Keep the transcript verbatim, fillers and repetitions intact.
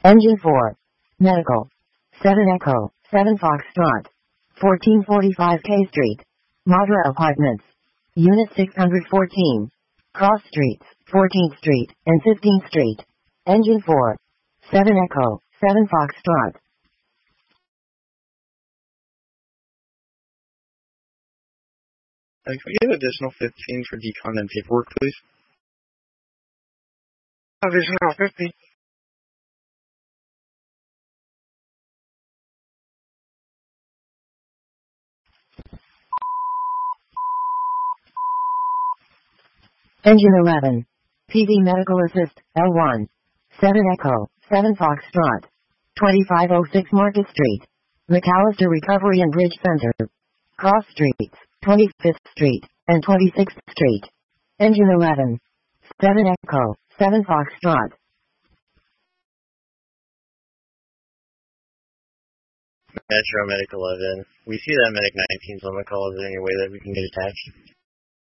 Engine four. Medical. seven Echo, seven Foxtrot. fourteen forty-five K Street. Madra Apartments. Unit six hundred fourteen. Cross Streets, fourteenth Street, and fifteenth Street. Engine four. seven Echo, seven Foxtrot. Uh, can we get additional fifteen for decon and paperwork, please? Additional fifteen. Engine eleven. P V Medical Assist, L one. seven Echo, seven Foxtrot. twenty-five oh six Market Street. McAllister Recovery and Bridge Center. Cross Streets, twenty-fifth Street, and twenty-sixth Street. Engine eleven. seven Echo, seven Foxtrot. Metro Medic eleven. We see that Medic nineteen's on the call. Is there any way that we can get attached?